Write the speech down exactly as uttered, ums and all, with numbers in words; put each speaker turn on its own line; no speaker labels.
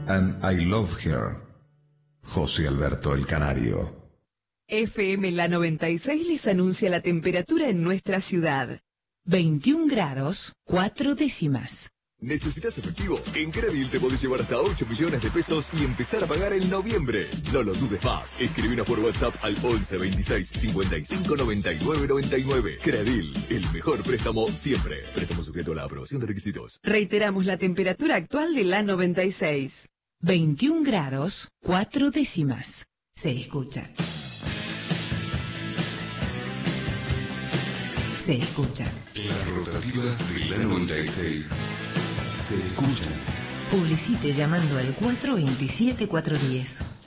and I love her. José Alberto el Canario.
F M La noventa y seis les anuncia la temperatura en nuestra ciudad. veintiún grados, cuatro décimas.
¿Necesitas efectivo? En Credil te podés llevar hasta ocho millones de pesos y empezar a pagar en noviembre. No lo dudes más. Escribinos por WhatsApp al once veintiséis cincuenta y cinco noventa y nueve noventa y nueve. Credil, el mejor préstamo siempre. Préstamo sujeto a la aprobación de requisitos.
Reiteramos la temperatura actual de la noventa y seis. veintiún grados, cuatro décimas. Se escucha. Se escucha.
Las rotativas de la noventa y seis. Se escuchan.
Publicite llamando al cuatro veintisiete cuatrocientos diez.